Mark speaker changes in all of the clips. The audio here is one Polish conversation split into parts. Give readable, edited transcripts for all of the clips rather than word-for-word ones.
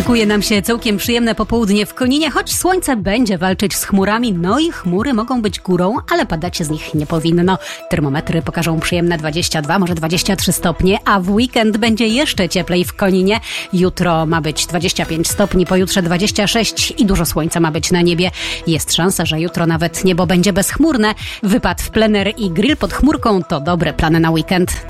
Speaker 1: Szykuje nam się całkiem przyjemne popołudnie w Koninie, choć słońce będzie walczyć z chmurami, no i chmury mogą być górą, ale padać z nich nie powinno. Termometry pokażą przyjemne 22, może 23 stopnie, a w weekend będzie jeszcze cieplej w Koninie. Jutro ma być 25 stopni, pojutrze 26 i dużo słońca ma być na niebie. Jest szansa, że jutro nawet niebo będzie bezchmurne. Wypad w plener i grill pod chmurką to dobre plany na weekend.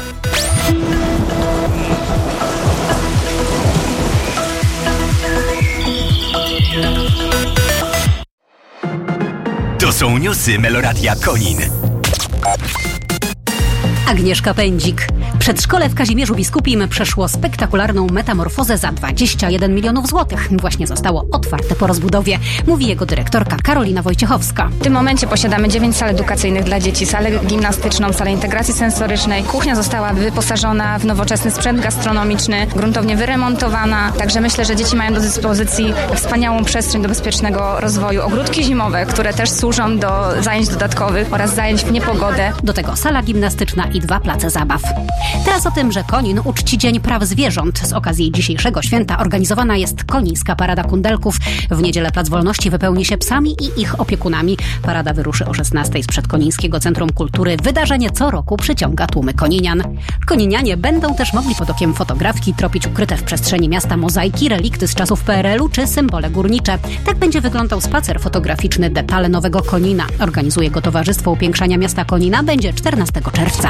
Speaker 2: To są newsy Meloradia Konin.
Speaker 1: Agnieszka Pędzik. Przedszkole w Kazimierzu Biskupim przeszło spektakularną metamorfozę za 21 milionów złotych. Właśnie zostało otwarte po rozbudowie, mówi jego dyrektorka Karolina Wojciechowska.
Speaker 3: W tym momencie posiadamy 9 sal edukacyjnych dla dzieci, salę gimnastyczną, salę integracji sensorycznej. Kuchnia została wyposażona w nowoczesny sprzęt gastronomiczny, gruntownie wyremontowana. Także myślę, że dzieci mają do dyspozycji wspaniałą przestrzeń do bezpiecznego rozwoju. Ogródki zimowe, które też służą do zajęć dodatkowych oraz zajęć w niepogodę.
Speaker 1: Do tego sala gimnastyczna i 2 place zabaw. Teraz o tym, że Konin uczci Dzień Praw Zwierząt. Z okazji dzisiejszego święta organizowana jest konińska parada kundelków. W niedzielę Plac Wolności wypełni się psami i ich opiekunami. Parada wyruszy o 16:00 z Przedkonińskiego Centrum Kultury. Wydarzenie co roku przyciąga tłumy koninian. Koninianie będą też mogli pod okiem fotografki tropić ukryte w przestrzeni miasta mozaiki, relikty z czasów PRL-u czy symbole górnicze. Tak będzie wyglądał spacer fotograficzny Detale Nowego Konina. Organizuje go Towarzystwo Upiększania Miasta Konina. Będzie 14 czerwca.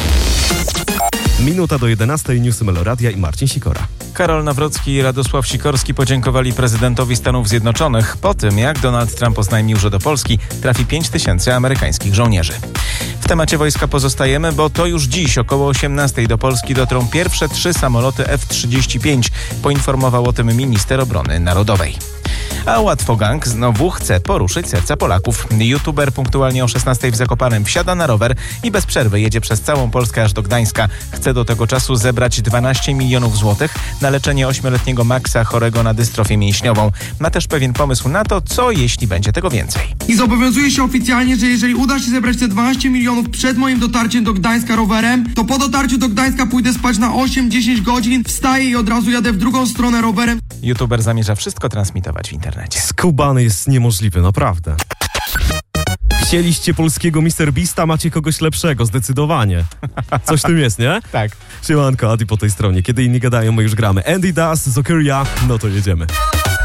Speaker 4: Minuta do 11:00, newsy Meloradia i Marcin Sikora.
Speaker 5: Karol Nawrocki i Radosław Sikorski podziękowali prezydentowi Stanów Zjednoczonych po tym, jak Donald Trump oznajmił, że do Polski trafi 5000 amerykańskich żołnierzy. W temacie wojska pozostajemy, bo to już dziś około 18:00 do Polski dotrą pierwsze 3 samoloty F-35, poinformował o tym minister obrony narodowej. A Łatwogang znowu chce poruszyć serca Polaków. YouTuber punktualnie o 16:00 w Zakopanem wsiada na rower i bez przerwy jedzie przez całą Polskę aż do Gdańska. Chce do tego czasu zebrać 12 milionów złotych na leczenie 8-letniego Maxa chorego na dystrofię mięśniową. Ma też pewien pomysł na to, co jeśli będzie tego więcej.
Speaker 6: I zobowiązuję się oficjalnie, że jeżeli uda się zebrać te 12 milionów przed moim dotarciem do Gdańska rowerem, to po dotarciu do Gdańska pójdę spać na 8-10 godzin, wstaję i od razu jadę w drugą stronę rowerem.
Speaker 5: YouTuber zamierza wszystko transmitować w internecie.
Speaker 4: Skubany jest niemożliwy, naprawdę. Chcieliście polskiego Mr. Beasta, macie kogoś lepszego, zdecydowanie. Coś w tym jest, nie?
Speaker 5: Tak.
Speaker 4: Siemanko, Adi po tej stronie. Kiedy inni gadają, my już gramy. Andy Das, Zokyria, no to jedziemy.